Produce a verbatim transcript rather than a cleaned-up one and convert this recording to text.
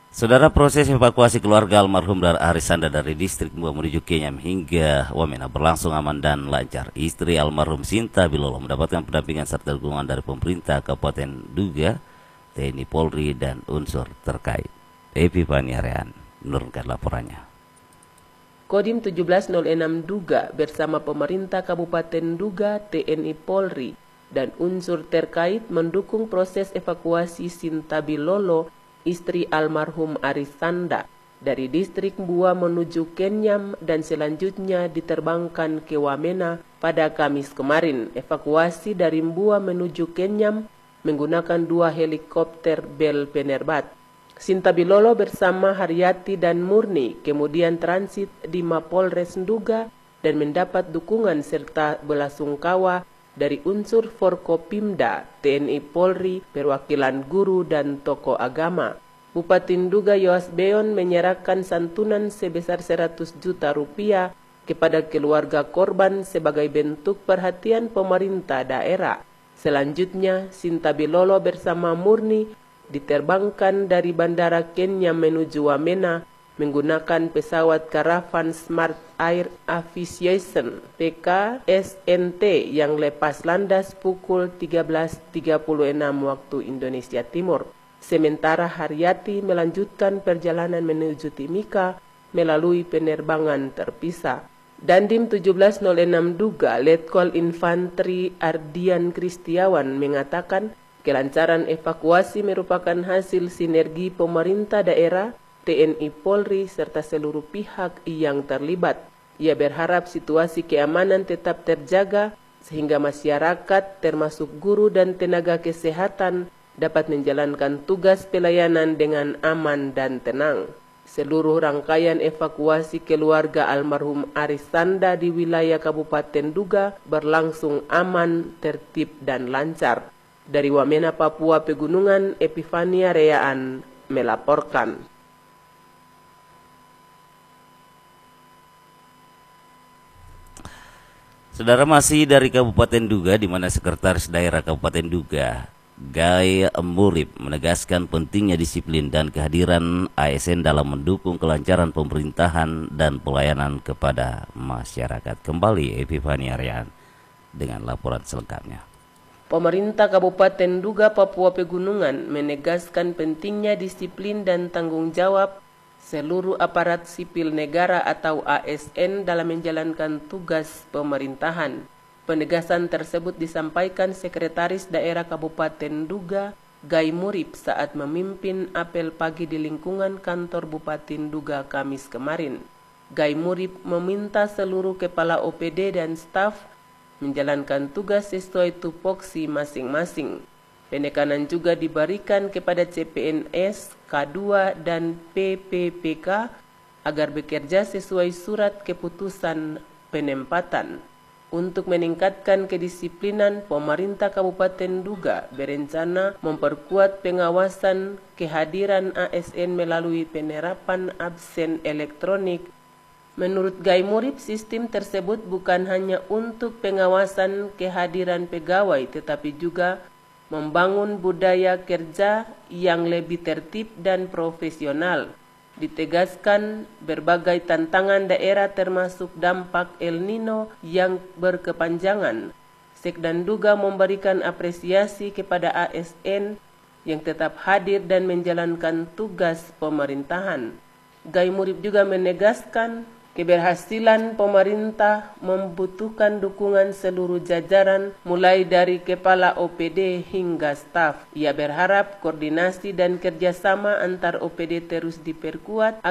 Saudara, proses evakuasi keluarga almarhum Dar Arisanda dari distrik Mbua menuju Kenyam hingga Wamena berlangsung aman dan lancar. Istri almarhum Sinta Bilolo mendapatkan pendampingan serta dukungan dari pemerintah Kabupaten Duga, T N I Polri, dan unsur terkait. Epifani Arean menurunkan laporannya. Kodim tujuh belas nol enam Duga bersama pemerintah Kabupaten Duga, T N I Polri, dan unsur terkait mendukung proses evakuasi Sinta Bilolo, istri almarhum Arisanda, dari distrik Mbua menuju Kenyam dan selanjutnya diterbangkan ke Wamena pada Kamis kemarin. Evakuasi dari Mbua menuju Kenyam menggunakan dua helikopter Bell Penerbat. Sinta Bilolo bersama Haryati dan Murni kemudian transit di Mapolres Nduga dan mendapat dukungan serta belasungkawa dari unsur Forkopimda, T N I Polri, perwakilan guru dan tokoh agama. Bupati Nduga Yoas Beon menyerahkan santunan sebesar seratus juta rupiah kepada keluarga korban sebagai bentuk perhatian pemerintah daerah. Selanjutnya, Sinta Bilolo bersama Murni diterbangkan dari Bandara Kenyam menuju Wamena menggunakan pesawat Caravan Smart Air Aviation P K S N T yang lepas landas pukul tiga belas tiga puluh enam waktu Indonesia Timur. Sementara Haryati melanjutkan perjalanan menuju Timika melalui penerbangan terpisah. Dandim tujuh belas nol enam Duga, Letkol Infanteri Ardian Kristiawan mengatakan kelancaran evakuasi merupakan hasil sinergi pemerintah daerah, T N I Polri, serta seluruh pihak yang terlibat. Ia berharap situasi keamanan tetap terjaga sehingga masyarakat termasuk guru dan tenaga kesehatan dapat menjalankan tugas pelayanan dengan aman dan tenang. Seluruh rangkaian evakuasi keluarga almarhum Arisanda di wilayah Kabupaten Duga berlangsung aman, tertib, dan lancar. Dari Wamena, Papua Pegunungan, Epifania Reaan melaporkan. Saudara, masih dari Kabupaten Duga, di mana Sekretaris Daerah Kabupaten Duga, Gai Murib, menegaskan pentingnya disiplin dan kehadiran A S N dalam mendukung kelancaran pemerintahan dan pelayanan kepada masyarakat. Kembali Epifani Aryan dengan laporan selengkapnya. Pemerintah Kabupaten Duga, Papua Pegunungan menegaskan pentingnya disiplin dan tanggung jawab seluruh aparat sipil negara atau A S N dalam menjalankan tugas pemerintahan. Penegasan tersebut disampaikan Sekretaris Daerah Kabupaten Duga, Gai Murib, saat memimpin apel pagi di lingkungan kantor Bupati Duga Kamis kemarin. Gai Murib meminta seluruh kepala O P D dan staf menjalankan tugas sesuai tupoksi masing-masing. Penekanan juga diberikan kepada C P N S, K dua, dan P P P K agar bekerja sesuai surat keputusan penempatan. Untuk meningkatkan kedisiplinan, pemerintah Kabupaten Duga berencana memperkuat pengawasan kehadiran A S N melalui penerapan absen elektronik. Menurut Gai Murib, sistem tersebut bukan hanya untuk pengawasan kehadiran pegawai, tetapi juga membangun budaya kerja yang lebih tertib dan profesional. Ditegaskan berbagai tantangan daerah termasuk dampak El Nino yang berkepanjangan. Sekdan Duga memberikan apresiasi kepada A S N yang tetap hadir dan menjalankan tugas pemerintahan. Gai Murib juga menegaskan keberhasilan pemerintah membutuhkan dukungan seluruh jajaran mulai dari kepala O P D hingga staf. Ia berharap koordinasi dan kerjasama antar O P D terus diperkuat